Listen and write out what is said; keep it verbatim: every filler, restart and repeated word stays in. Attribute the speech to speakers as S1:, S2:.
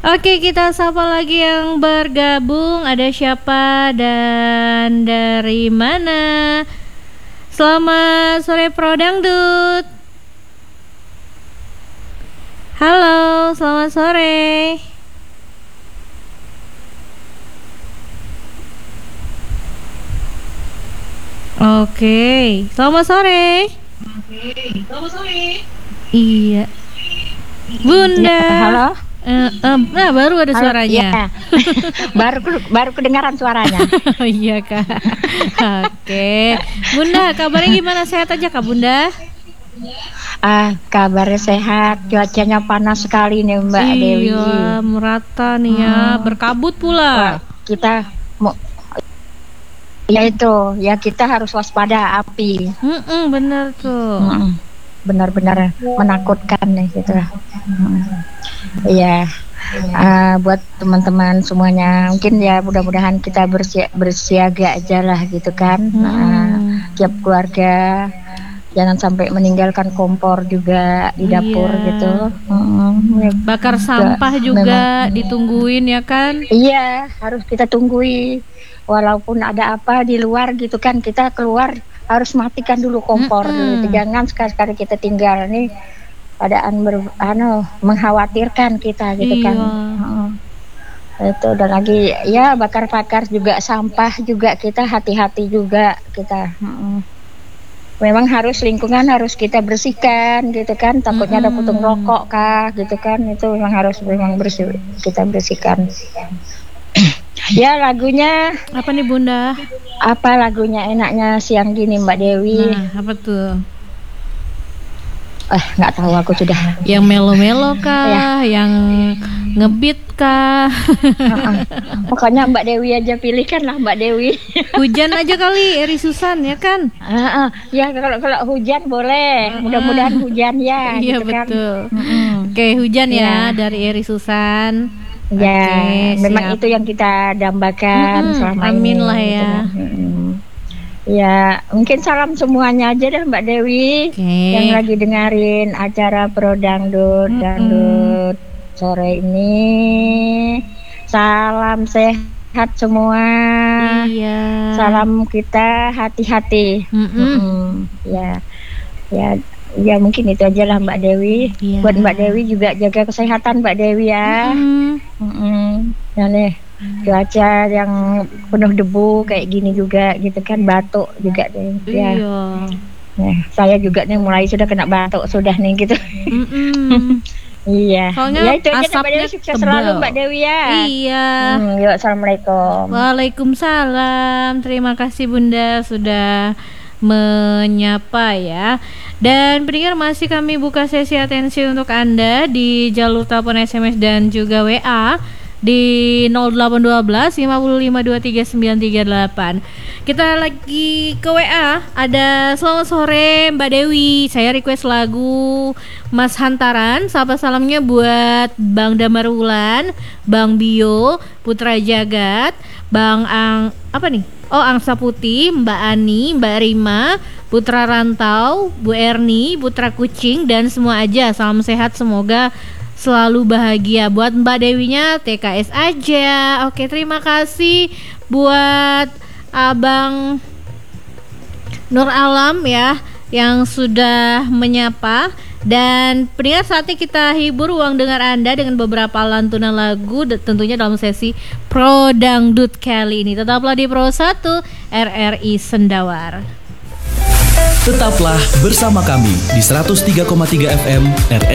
S1: Oke, kita sapa lagi yang bergabung. Ada siapa dan dari mana? Selamat sore Pro Dangdut. Halo, selamat sore. Oke, selamat sore.
S2: Oke, selamat sore.
S1: Iya, Bunda.
S3: Ya, halo.
S1: Uh, uh, nah baru ada
S3: Halo,
S1: suaranya.
S3: ya. baru baru kedengaran suaranya.
S1: Oh iya Kak. Oke, Bunda, kabarnya gimana? Sehat aja Kak Bunda?
S3: Ah, kabarnya sehat. Cuacanya panas sekali nih Mbak
S1: iya,
S3: Dewi.
S1: Iya, merata nih ya,
S3: Hmm.
S1: berkabut pula.
S3: Wah, kita mau ya itu, ya kita harus waspada api.
S1: Mm-mm, bener tuh.
S3: Mm-mm. Benar-benar menakutkan nih gitu. Iya. Uh, buat teman-teman semuanya, mungkin ya mudah-mudahan kita bersi- bersiaga aja lah gitu kan.
S1: Hmm.
S3: Uh, tiap keluarga jangan sampai meninggalkan kompor juga di dapur
S1: Iya.
S3: gitu. Hmm.
S1: Bakar sampah juga memang ditungguin ya kan?
S3: Iya, harus kita tunggui. Walaupun ada apa di luar gitu kan, kita keluar harus matikan dulu kompor
S1: Mm-mm.
S3: dulu. Jangan sekali-sekali kita tinggal nih keadaan ber, anu, mengkhawatirkan kita gitu
S1: iya.
S3: kan. Hmm. Itu dan lagi ya bakar-bakar juga sampah juga kita hati-hati juga kita. Hmm. Memang harus lingkungan harus kita bersihkan gitu kan. Takutnya mm-hmm. ada putung rokok kah gitu kan. Itu memang harus memang bersih kita bersihkan. Ya lagunya
S1: apa nih Bunda?
S3: Apa lagunya enaknya siang gini Mbak Dewi?
S1: Nah, apa tuh?
S3: Eh nggak tahu aku sudah.
S1: Yang melo-melo kah? Ya. Yang ngebeat kah?
S3: uh-uh. Pokoknya Mbak Dewi aja pilihkan lah Mbak Dewi.
S1: Hujan aja kali, Eri Susan ya kan?
S3: Uh-uh. Ya kalau kalau hujan boleh. Uh-uh. Mudah-mudahan hujan ya.
S1: Iya
S3: gitu
S1: betul.
S3: Kan? Uh-uh.
S1: Oke hujan ya,
S3: ya
S1: dari Eri Susan.
S3: Ya,
S1: Oke,
S3: memang
S1: siap.
S3: itu yang kita dambakan
S1: mm-hmm.
S3: selama
S1: Amin
S3: ini.
S1: lah ya.
S3: Gitu. Mm-hmm. Ya, mungkin salam semuanya aja deh Mbak Dewi
S1: okay.
S3: yang lagi dengerin acara Pro Dangdut, mm-hmm. Dangdut sore ini. Salam sehat semua.
S1: Iya.
S3: Salam kita hati-hati.
S1: Mm-hmm.
S3: Mm-hmm. Ya, ya. Ya mungkin itu aja lah Mbak Dewi.
S1: Iya.
S3: Buat Mbak Dewi juga jaga kesehatan Mbak Dewi ya.
S1: Mm-hmm.
S3: Mm-hmm. Ya nih cuaca yang penuh debu kayak gini juga gitu kan, batuk juga deh. Ya.
S1: Iya.
S3: Nah, saya juga nih mulai sudah kena batuk sudah nih gitu.
S1: Mm-hmm.
S3: Iya.
S1: Soalnya
S3: ya itu aja Mbak Dewi, sukses
S1: tebal.
S3: selalu Mbak Dewi ya.
S1: Iya.
S3: Hmm, yuk, assalamualaikum.
S1: Waalaikumsalam. Terima kasih Bunda sudah menyapa ya. Dan pendengar masih kami buka sesi atensi untuk Anda di jalur telepon S M S dan juga W A di nol delapan satu dua lima lima dua tiga sembilan tiga delapan. Kita lagi ke W A. Ada selamat sore Mbak Dewi. Saya request lagu Mas Hantaran. Sapa salamnya buat Bang Damar Wulan, Bang Bio, Putra Jagat, Bang Ang apa nih? Oh, Angsa Putih, Mbak Ani, Mbak Rima, Putra Rantau, Bu Erni, Putra Kucing, dan semua aja. Salam sehat, semoga selalu bahagia. Buat Mbak Dewinya T K S aja. Oke, terima kasih buat Abang Nur Alam ya yang sudah menyapa. Dan pendengar saatnya kita hibur ruang dengar Anda dengan beberapa lantunan lagu tentunya dalam sesi Pro Dangdut kali ini. Tetaplah di Pro satu R R I Sendawar.
S4: Tetaplah bersama kami di seratus tiga koma tiga F M R R I